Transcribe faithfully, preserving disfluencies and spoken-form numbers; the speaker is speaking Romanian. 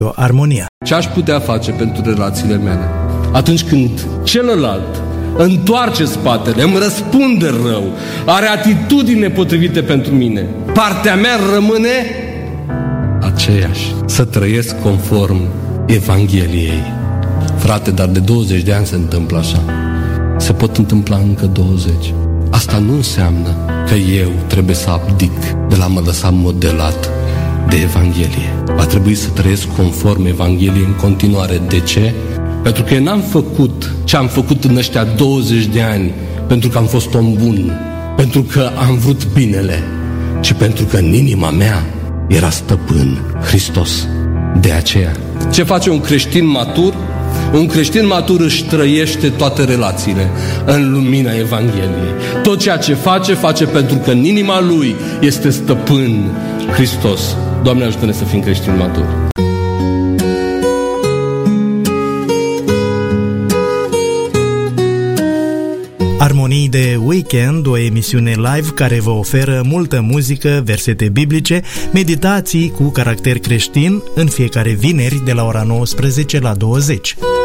Armonia. Ce aș putea face pentru relațiile mele atunci când celălalt întoarce spatele, îmi răspunde rău, are atitudini nepotrivite pentru mine? Partea mea rămâne aceeași, să trăiesc conform Evangheliei. Frate, dar de douăzeci de ani se întâmplă așa. Se pot întâmpla încă douăzeci. Asta nu înseamnă că eu trebuie să abdic de la mă lăsa modelat de Evanghelie. Va trebui să trăiesc conform Evangheliei în continuare. De ce? Pentru că eu n-am făcut ce am făcut în ăștia douăzeci de ani pentru că am fost om bun, pentru că am vrut binele, ci pentru că în inima mea era stăpân Hristos. De aceea, ce face un creștin matur? Un creștin matur își trăiește toate relațiile în lumina Evangheliei. Tot ceea ce face, face pentru că în inima lui este stăpân Hristos. Doamne, ajută-ne să fim creștini maturi. Armonii de Weekend, o emisiune live care vă oferă multă muzică, versete biblice, meditații cu caracter creștin în fiecare vineri de la ora nouăsprezece la douăzeci.